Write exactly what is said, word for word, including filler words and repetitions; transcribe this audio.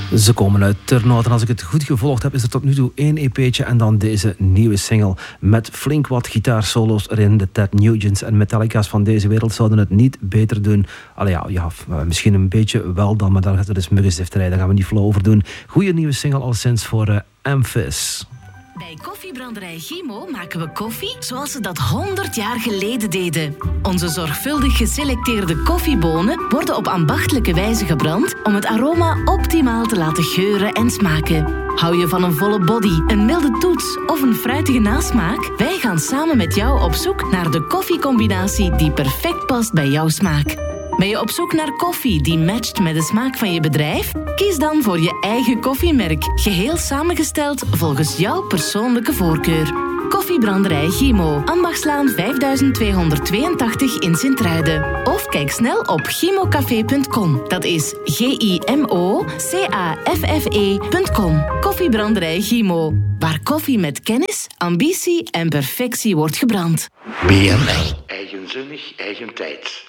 Ze komen uit Turnhout en als ik het goed gevolgd heb, is er tot nu toe één E P'tje en dan deze nieuwe single met flink wat gitaarsolo's erin. De Ted Nugents en Metallica's van deze wereld zouden het niet beter doen. Allee, ja, ja, misschien een beetje wel dan, maar daar gaat er dus muggenzifterij, daar gaan we niet flow over doen. Goeie nieuwe single al sinds voor uh, Amphis. Bij Koffiebranderij Gimo maken we koffie zoals ze dat honderd jaar geleden deden. Onze zorgvuldig geselecteerde koffiebonen worden op ambachtelijke wijze gebrand om het aroma optimaal te laten geuren en smaken. Hou je van een volle body, een milde toets of een fruitige nasmaak? Wij gaan samen met jou op zoek naar de koffiecombinatie die perfect past bij jouw smaak. Ben je op zoek naar koffie die matcht met de smaak van je bedrijf? Kies dan voor je eigen koffiemerk, geheel samengesteld volgens jouw persoonlijke voorkeur. Koffiebranderij Gimo, Ambachtslaan vijfduizend tweehonderdtweeëntachtig in Sint-Truiden. Of kijk snel op gimocafé punt com. Dat is G I M O C A F F E punt com. Koffiebranderij Gimo, waar koffie met kennis, ambitie en perfectie wordt gebrand. B N L. Eigenzinnig, eigen tijd.